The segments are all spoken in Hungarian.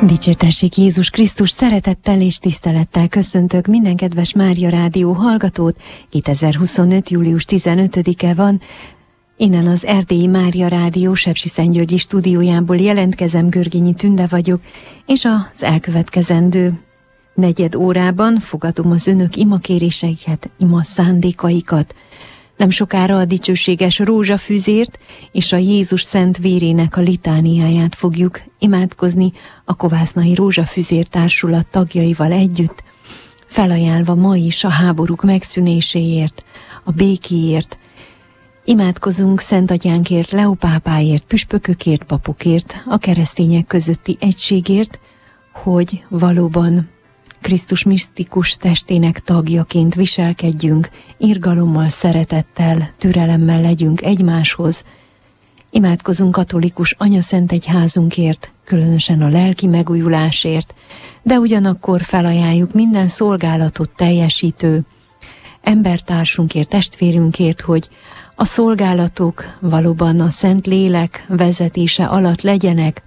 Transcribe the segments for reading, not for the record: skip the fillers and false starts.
Dicsértessék Jézus Krisztus, szeretettel és tisztelettel köszöntök minden kedves Mária Rádió hallgatót. 2025. július 15-e van. Innen az Erdélyi Mária Rádió Sepsiszentgyörgyi stúdiójából jelentkezem, Görgényi Tünde vagyok, és az elkövetkezendő negyed órában fogadom az önök imakéréseiket, ima szándékaikat. Nem sokára a dicsőséges rózsafűzért és a Jézus szent vérének a litániáját fogjuk imádkozni a Kovásznai Rózsafűzér Társulat tagjaival együtt, felajánlva ma is a háborúk megszűnéséért, a békéért. Imádkozunk Szent Atyánkért, Leópápáért, püspökökért, papokért, a keresztények közötti egységért, hogy valóban Krisztus misztikus testének tagjaként viselkedjünk, irgalommal, szeretettel, türelemmel legyünk egymáshoz. Imádkozunk katolikus anyaszentegyházunkért, különösen a lelki megújulásért, de ugyanakkor felajánljuk minden szolgálatot teljesítő embertársunkért, testvérünkért, hogy a szolgálatok valóban a Szent Lélek vezetése alatt legyenek,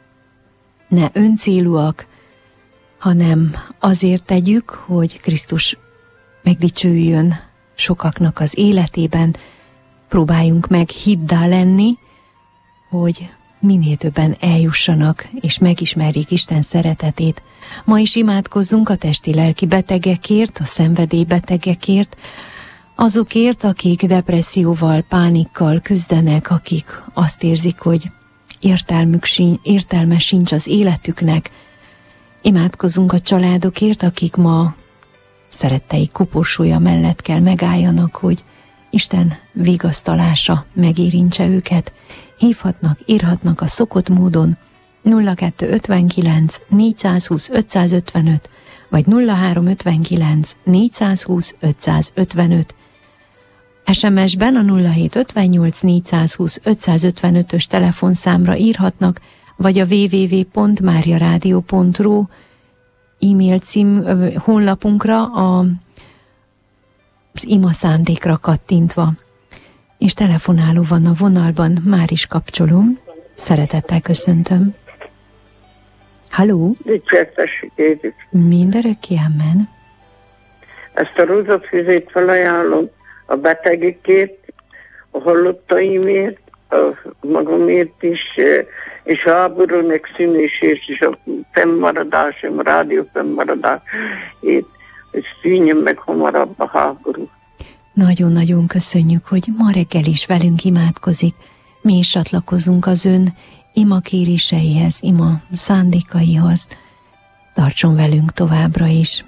ne öncélúak, hanem azért tegyük, hogy Krisztus megdicsőjön sokaknak az életében, próbáljunk meg hiddá lenni, hogy minél többen eljussanak és megismerjék Isten szeretetét. Ma is imádkozzunk a testi-lelki betegekért, a szenvedélybetegekért, azokért, akik depresszióval, pánikkal küzdenek, akik azt érzik, hogy értelme sincs az életüknek. Imádkozunk a családokért, akik ma szeretteik koporsója mellett kell megálljanak, hogy Isten vigasztalása megérintse őket. Hívhatnak, írhatnak a szokott módon 0259 420 555 vagy 0359 420 555. SMS-ben a 0758 420 555-ös telefonszámra írhatnak, vagy a www.mariaradio.ru e-mail honlapunkra az ima szándékra kattintva. És telefonáló van a vonalban, már is kapcsolom. Szeretettel köszöntöm. Halló? Dicsértessék Jézus. Mindörökké, amen. Ezt a rózsafűzét felajánlom a betegekért, a halottaimért, a magamért is, és a háború megszűnésért, és a fennmaradásom, a rádió fennmaradásért, hogy szűnjön meg hamarabb a háború. Nagyon-nagyon köszönjük, hogy ma reggel is velünk imádkozik. Mi is csatlakozunk az ön ima kéréseihez, ima szándékaihoz. Tartson velünk továbbra is.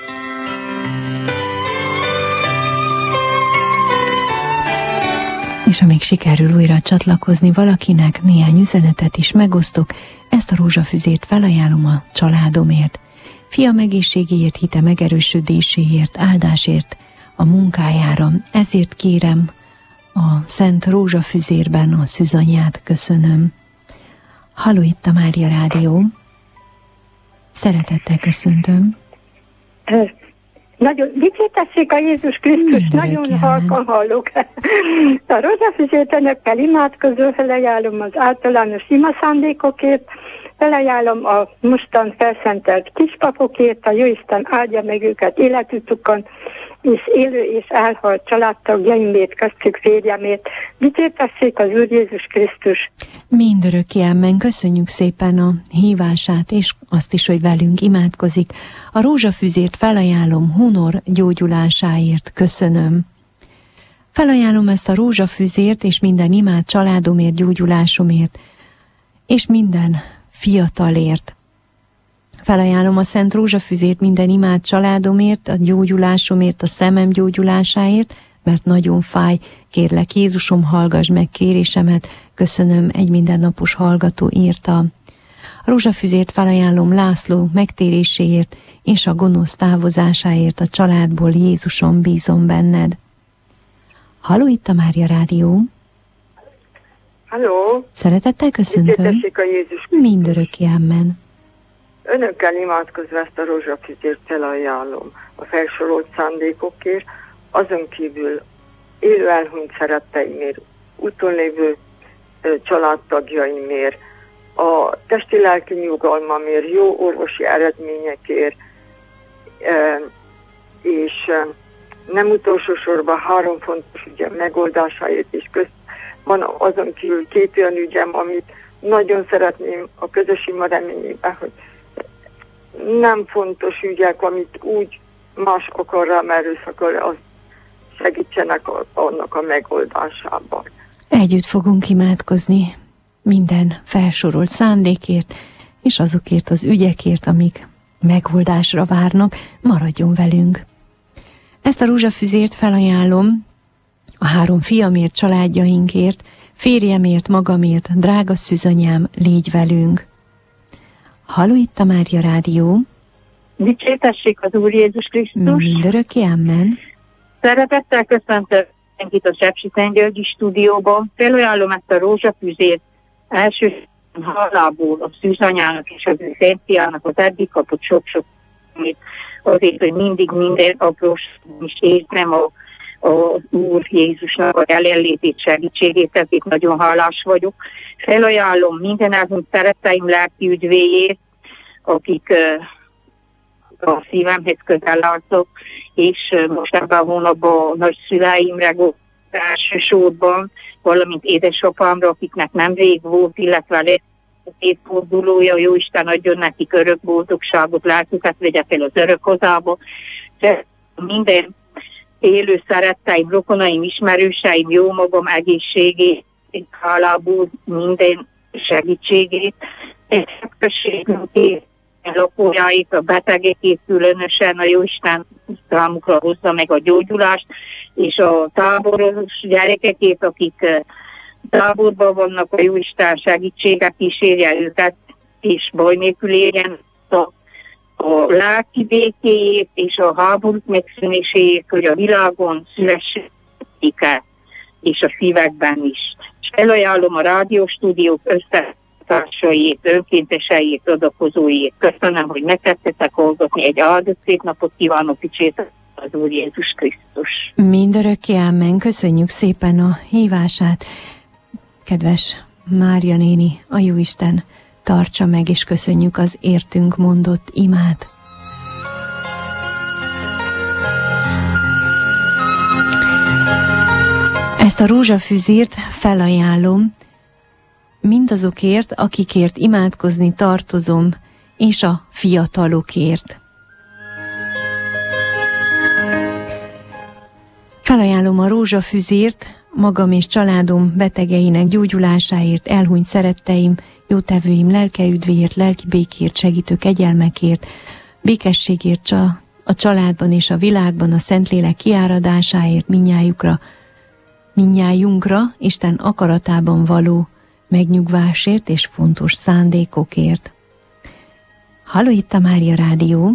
És amíg sikerül újra csatlakozni valakinek, néhány üzenetet is megosztok, ezt a rózsafűzét felajánlom a családomért, fiam egészségéért, hite megerősödéséért, áldásért, a munkájára. Ezért kérem a Szent Rózsafüzérben a szűzanyját, köszönöm. Halló, itt a Mária Rádió. Szeretettel köszöntöm. Nagyon dicsértessék a Jézus Krisztus, nagyon halkan hallok. A rózsafüzét önökkel imádkozó, felajánlom az általános ima szándékokért, felajánlom a mostan felszentelt kispapokért, a Jóisten áldja meg őket életütukon, és élő és elhalt családtagjaimért, köztük férjemért. Dicsértessék az Úr Jézus Krisztus. Mindörökké, amen. Köszönjük szépen a hívását, és azt is, hogy velünk imádkozik. A rózsafűzért felajánlom Hunor gyógyulásáért, köszönöm. Felajánlom ezt a rózsafűzért, és minden imád családomért, gyógyulásomért, és minden fiatalért. Felajánlom a Szent Rózsafüzért minden imád családomért, a gyógyulásomért, a szemem gyógyulásáért, mert nagyon fáj. Kérlek, Jézusom, hallgass meg kérésemet. Köszönöm, egy mindennapos hallgató írta. A rózsafüzért felajánlom László megtéréséért és a gonosz távozásáért a családból. Jézusom, bízom benned. Halló, itt a Mária Rádió. Halló. Szeretettel köszöntöm. Dicsértessék a Jézus Krisztus. Mindörökké, amen. Önökkel imádkozva ezt a rózsafűzért felajánlom a felsorolt szándékokért, azon kívül élő elhunyt szeretteimért, úton lévő családtagjaimért, a testi-lelki nyugalmamért, jó orvosi eredményekért, és nem utolsó sorban 3 fontos ügyem megoldásáért is van azon kívül 2 olyan ügyem, amit nagyon szeretném a közös ima reményében, hogy nem fontos ügyek, amit úgy más akarra, erőszakkal, az segítsenek annak a megoldásában. Együtt fogunk imádkozni minden felsorolt szándékért, és azokért az ügyekért, amik megoldásra várnak, maradjon velünk. Ezt a rózsafüzért felajánlom a 3 fiamért, családjainkért, férjemért, magamért, drága szűzanyám, légy velünk. Halló, itt a Mária Rádió. Dicsértessék az Úr Jézus Krisztus. Mindörökké, amen. Szeretettel köszöntök mindenkit a Sepsiszentgyörgyi stúdióban. Felajánlom ezt a rózsafüzért első halából a szűzanyának és az ő szentfiának az eddig kapott sok-sok azért, hogy mindig minden aprós is érzem az Úr Jézusnak a jelenlétét, segítségét, ezért nagyon hálás vagyok. Felajánlom minden elhunyt szeretteim lelki üdvéjét, akik a szívemhez közel álltak, és most ebben a hónapban nagyszüleimre elsősorban, valamint édesapámra, akiknek nem rég volt, illetve évfordulója, Jóisten adjon nekik örök boldogságot, lelküket vegye fel az örök hazába. Minden élő szeretteim, rokonaim, ismerőseim, jó magam egészségét, hálából minden segítségét, és lakójáit, a betegekét különösen a Jóisten számukra hozza meg a gyógyulást, és a táboros gyerekekét, akik táborban vannak, a Jóisten segítséget kísérje őket, és baj nélkül érjen a lelki békéjét és a háborúk megszűnéséért, hogy a világon szülessék és a szívekben is. És felajánlom a rádióstúdiók összetársaiért, önkénteseiért, adakozóiért. Köszönöm, hogy megtettetek hallgatni. Egy áldott szép napot kívánok, dicsértessék az Úr Jézus Krisztus. Mindörökké, amen. Köszönjük szépen a hívását. Kedves Mária néni, a Jóisten tartsa meg, és köszönjük az értünk mondott imát. Ezt a rózsafüzért felajánlom mindazokért, akikért imádkozni tartozom, és a fiatalokért. Felajánlom a rózsafüzért magam és családom betegeinek gyógyulásáért, elhunyt szeretteim, jótevőim lelkeüdvéért, lelki békért, segítő kegyelmekért, békességért a családban és a világban, a Szentlélek kiáradásáért, mindnyájunkra, Isten akaratában való megnyugvásért és fontos szándékokért. Halló, itt a Mária Rádió.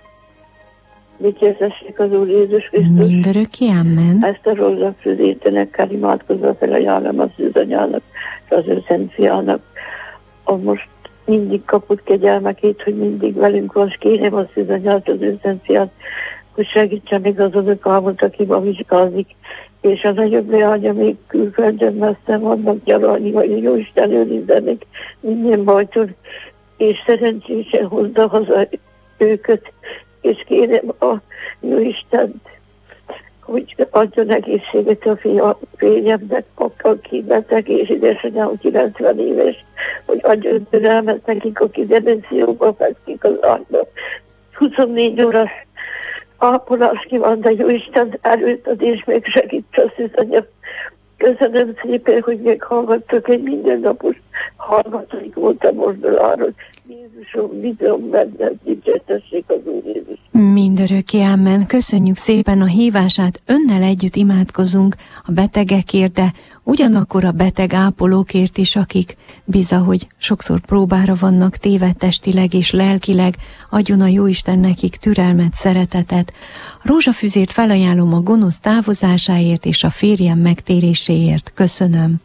Dicsértessék az Úr Jézus Krisztus. Mindörökké, amen. Ezt a rózsafüzért önökkel imádkozva felajánlom a szűzanyának, és az ő szent fiának. Most mindig kapott kegyelmekét, hogy mindig velünk van, és kérem a szűzanyát, az ő szent fiát, hogy segítsen még az unokámot, aki ma vizsgázik, és a nagyobb leánya még külföldön messze vannak gyaralni, vagy a Jóisten őrizzenek minden bajtól, és szerencsésen hozza haza őket, és kérem a Jóistent, hogy adjon egészséget a férjemnek, aki beteg, és édesanyám 90 éves, hogy adjon türelmet nekik, aki demencióba fekszik az ágyba. 24 órás ápolás kíván, de Jóisten erőt ad, és még segítse a szűzanyám. Köszönöm szépen, hogy meghallgattok, egy mindennapos hallgatóik voltam most arról. Jézusom, bízom benne, dicsértessék az Úr Jézus. Mindörökké, amen. Köszönjük szépen a hívását. Önnel együtt imádkozunk a betegekért, de ugyanakkor a beteg ápolókért is, akik hogy sokszor próbára vannak téve testileg és lelkileg, adjon a Jóisten nekik türelmet, szeretetet. A rózsafüzért felajánlom a gonosz távozásáért és a férjem megtéréséért. Köszönöm.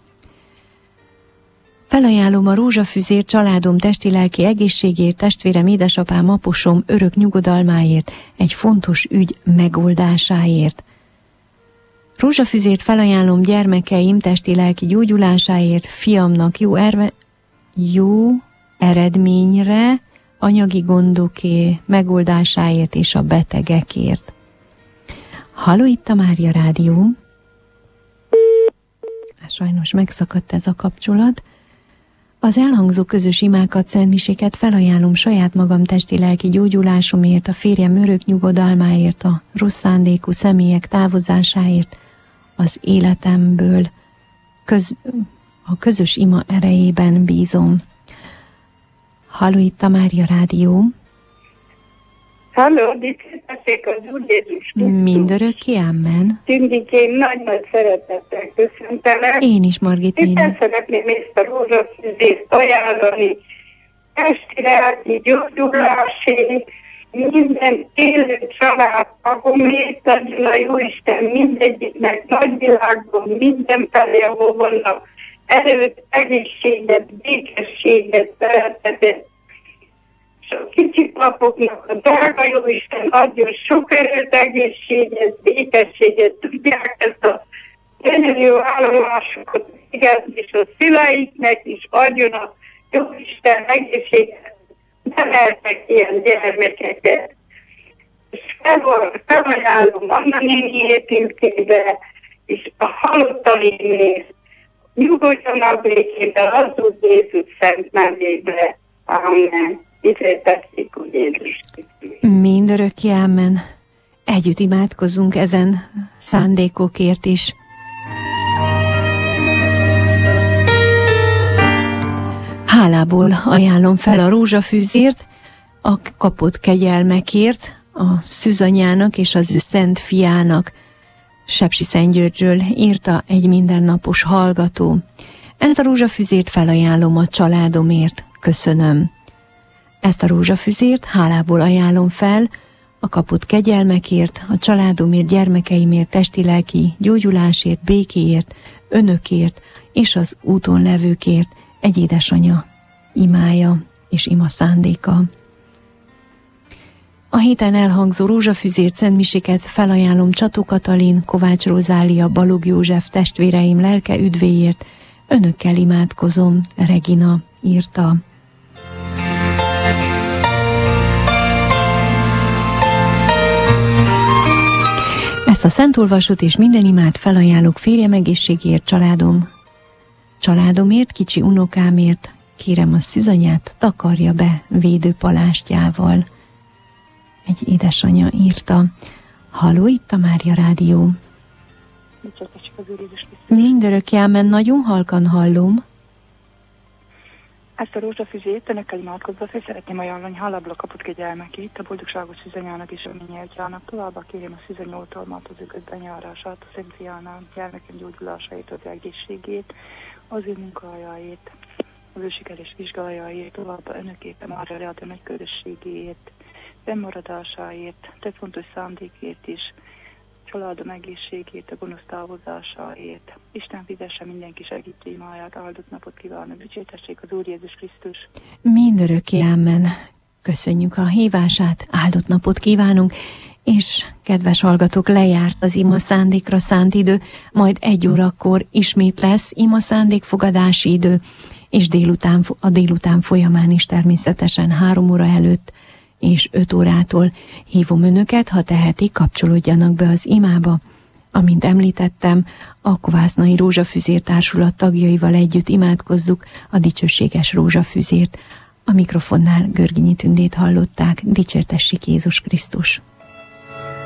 Felajánlom a rózsafüzért családom testi-lelki egészségért, testvérem, édesapám, aposom örök nyugodalmáért, egy fontos ügy megoldásáért. Rózsafüzért felajánlom gyermekeim testi-lelki gyógyulásáért, fiamnak jó eredményre, anyagi gondoké megoldásáért és a betegekért. Halló, itt a Mária Rádió. Sajnos megszakadt ez a kapcsolat. Az elhangzó közös imákat, szentmiséket felajánlom saját magam testi-lelki gyógyulásomért, a férjem örök nyugodalmáért, a rossz szándékú személyek távozásáért, az életemből a közös ima erejében bízom. Halló, itt a Mária Rádió. Halló, dicsértessék az Úr Jézus Krisztus. Mindörökké, amen. Tündikém, nagy-nagy szeretettel köszöntelek. Én is, Margit néni. Éppen szeretném ezt a rózsaszűzést ajánlani. Esti lelki gyógyulásé, minden élő család, ahol adjon a Jóisten mindegyiknek nagyvilágban, mindenfelé, ahol vannak erőt, egészséget, békességet, szeretetet. És a kicsi papoknak a drága Jóisten adjon sok erőt, egészséget, békességet, tudják ezt a gyönyörű állomásokat végezni, és a szüleiknek is adjon a Jóisten egészséget, neveltek ilyen gyermekeket. És felajánlom Anna néni épültébe, és a halottaimért nyugodjanak békében, az Úr Jézus szent nevébe. Amen. Dicsértessék úgy Jézus Krisztus. Mindörökké, amen. Együtt imádkozzunk ezen szándékokért is. Hálából ajánlom fel a rózsafűzért, a kapott kegyelmekért, a szűzanyának és az ő szent fiának. Sepsiszentgyörgyről írta egy mindennapos hallgató. Ezt a rózsafüzért felajánlom a családomért, köszönöm. Ezt a rózsafüzért hálából ajánlom fel a kapott kegyelmekért, a családomért, gyermekeimért, testi-lelki gyógyulásért, békéért, önökért és az úton levőkért, egy édesanya imája és ima szándéka. A héten elhangzó rózsafüzért szentmiséket felajánlom Csató Katalin, Kovács Rozália, Balog József testvéreim lelke üdvéért, önökkel imádkozom, Regina írta. Ezt a szentolvasót és minden imát felajánlok férjem egészségért, családomért, kicsi unokámért, kérem a szűzanyát, takarja be védőpalástjával. Egy édesanya írta. Halló, itt a Mária Rádió. Mindörökké, amen, nagyon halkan hallom. Ezt a rózsafüzét önökkel imádkozva fel szeretném ajánlani hálából kapott kegyelmekét, a boldogságos szűzanyának és a minnyeltjának. Továbbá kérjem a szűzanyoltalmat, az ököt benyárását, a Szent Fiának, gyermekem gyógyulásait, az egészségét, az ő munkájáért, az ő sikeres vizsgájáért, továbbá önökért, a Mária Rádió nagy közösségéért, fennmaradásáért, több fontos szándékért is, családom egészségét, a gonosz távozásáért. Isten fizesse mindenki segítő imáját, áldott napot kívánok, dicsértessék az Úr Jézus Krisztus. Mindörökké, amen. Köszönjük a hívását, áldott napot kívánunk, és kedves hallgatók, lejárt az ima szándékra szánt idő, majd 1 órakor ismét lesz ima szándékfogadási idő, és a délután folyamán is természetesen 3 óra előtt és 5 órától hívom önöket, ha tehetik, kapcsolódjanak be az imába. Amint említettem, a Kovásznai Rózsafüzér Társulat tagjaival együtt imádkozzuk a dicsőséges rózsafüzért. A mikrofonnál Görgényi Tündét hallották, dicsértessék Jézus Krisztus.